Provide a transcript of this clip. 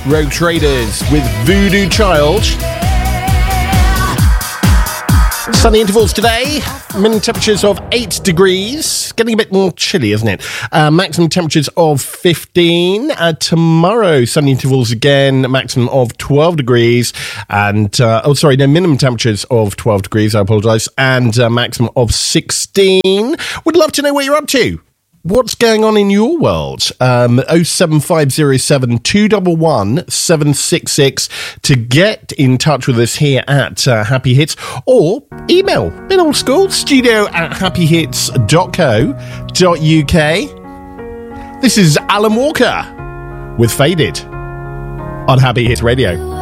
Rogue Traders with Voodoo Child. Sunny intervals today, minimum temperatures of 8 degrees, getting a bit more chilly, isn't it? Maximum temperatures of 15. Tomorrow, sunny intervals again, maximum of 12 degrees, and, minimum temperatures of 12 degrees, I apologise, and maximum of 16. Would love to know what you're up to. What's going on in your world? 07507 211 766 to get in touch with us here at Happy Hits, or email, bit old school, studio@happyhits.co.uk. This is Alan Walker with Faded on Happy Hits Radio.